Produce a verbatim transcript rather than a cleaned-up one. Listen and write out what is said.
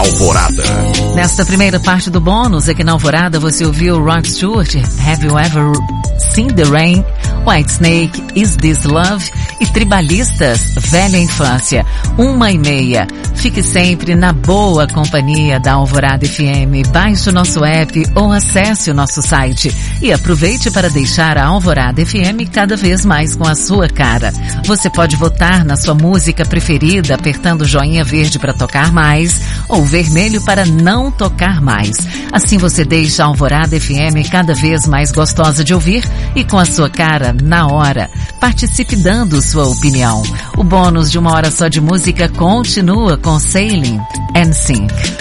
Alvorada. Nesta primeira parte do bônus, aqui na Alvorada, você ouviu Rod Stewart, Have You Ever Seen the Rain, Whitesnake, Is This Love e Tribalistas, Velha Infância, uma e meia. Fique sempre na boa companhia da Alvorada F M. Baixe o nosso app ou acesse o nosso site e aproveite para deixar a Alvorada F M cada vez mais com a sua cara. Você pode votar na sua música preferida apertando o joinha verde para tocar mais ou vermelho para não tocar mais. Assim você deixa a Alvorada F M cada vez mais gostosa de ouvir e com a sua cara na hora. Participe dando sua opinião. O bônus de uma hora só de música continua com Sailing and Sink.